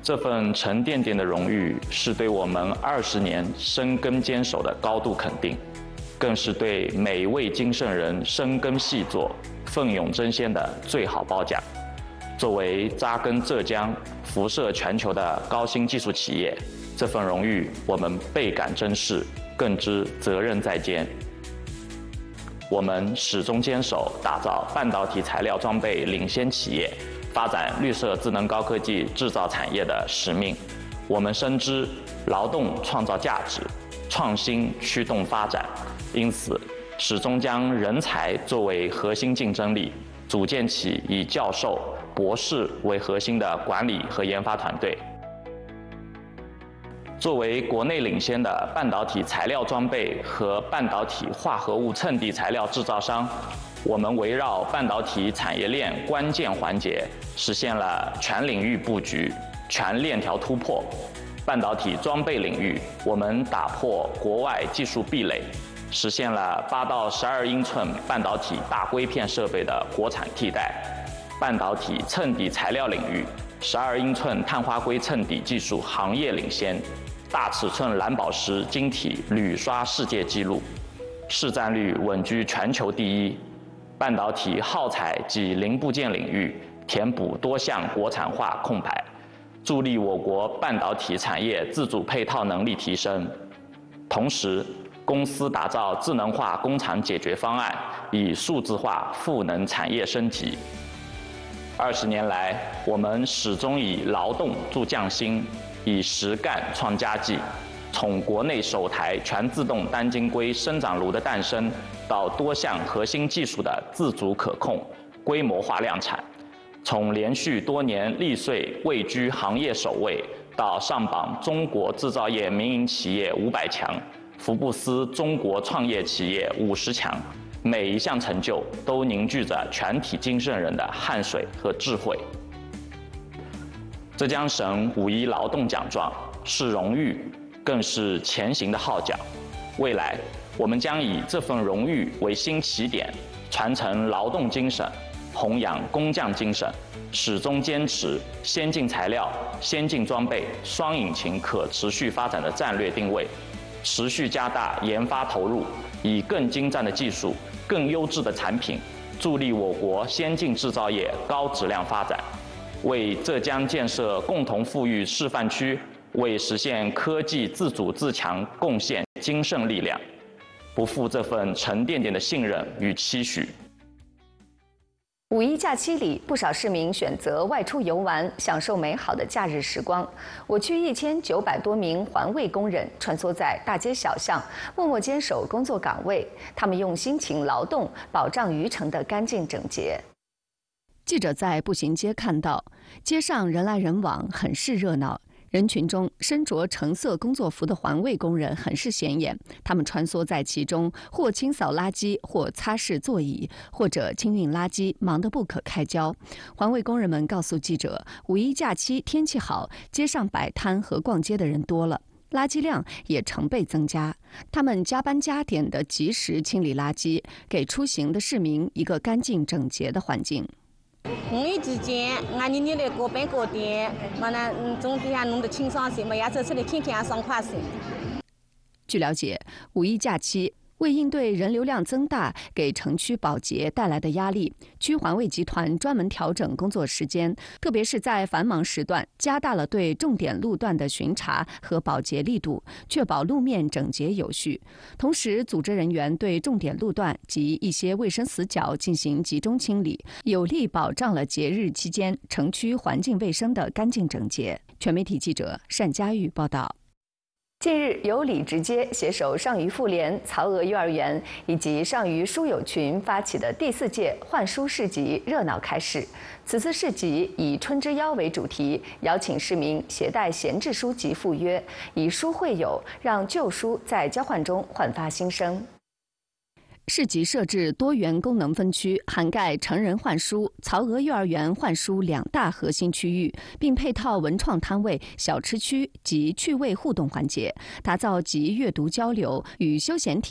这份沉甸甸的荣誉是对我们20年深耕坚守的高度肯定，更是对每一位精圣人深耕细作、奋勇争先的最好褒奖。作为扎根浙江、辐射全球的高新技术企业，这份荣誉我们倍感珍视，更知责任在肩。我们始终坚守打造半导体材料装备领先企业、发展绿色智能高科技制造产业的使命。我们深知劳动创造价值，创新驱动发展，因此始终将人才作为核心竞争力，组建起以教授、博士为核心的管理和研发团队。作为国内领先的半导体材料装备和半导体化合物衬底材料制造商，我们围绕半导体产业链关键环节，实现了全领域布局、全链条突破。半导体装备领域，我们打破国外技术壁垒，实现了8到12英寸半导体大硅片设备的国产替代。半导体衬底材料领域，12英寸碳化硅衬底技术行业领先，大尺寸蓝宝石晶体屡刷世界纪录，市占率稳居全球第一。半导体耗材及零部件领域填补多项国产化空白，助力我国半导体产业自主配套能力提升。同时，公司打造智能化工厂解决方案，以数字化赋能产业升级。20年来，我们始终以劳动助匠心，以实干创佳绩。从国内首台全自动单晶硅生长炉的诞生，到多项核心技术的自主可控、规模化量产；从连续多年利穗位居行业首位，到上榜中国制造业民营企业500强、福布斯中国创业企业50强，每一项成就都凝聚着全体精圣人的汗水和智慧。浙江省5·1劳动奖状是荣誉，更是前行的号角。未来，我们将以这份荣誉为新起点，传承劳动精神，弘扬工匠精神，始终坚持先进材料、先进装备双引擎可持续发展的战略定位，持续加大研发投入，以更精湛的技术、更优质的产品，助力我国先进制造业高质量发展，为浙江建设共同富裕示范区，为实现科技自主自强贡献精圣力量，不负这份沉甸甸的信任与期许。 5·1假期里，不少市民选择外出游玩，享受美好的假日时光。我区1900多名环卫工人穿梭在大街小巷，默默坚守工作岗位。他们用辛勤劳动，保障渔城的干净整洁。记者在步行街看到，街上人来人往，很是热闹。人群中，身着橙色工作服的环卫工人很是显眼，他们穿梭在其中，或清扫垃圾，或擦拭座椅，或者清运垃圾，忙得不可开交。环卫工人们告诉记者，5·1假期天气好，街上摆摊和逛街的人多了，垃圾量也成倍增加。他们加班加点地及时清理垃圾，给出行的市民一个干净整洁的环境。 5·1期间，俺妮妮来各班各店，完了总体下弄得清爽些，没呀走出来天天也爽快些。 据了解，5·1假期为应对人流量增大给城区保洁带来的压力，区环卫集团专门调整工作时间，特别是在繁忙时段，加大了对重点路段的巡查和保洁力度，确保路面整洁有序。同时，组织人员对重点路段及一些卫生死角进行集中清理，有力保障了节日期间城区环境卫生的干净整洁。全媒体记者单佳玉报道。近日，由李直接携手上虞妇联、曹娥幼儿园以及上虞书友群发起的第4届换书市集热闹开市。此次市集以“春之邀”为主题，邀请市民携带闲置书籍赴约，以书会友，让旧书在交换中焕发新生。市集设置多元功能分区，涵盖成人换书、曹娥幼儿园换书2大核心区域，并配套文创摊位、小吃区及趣味互动环节，打造集阅读交流与休闲体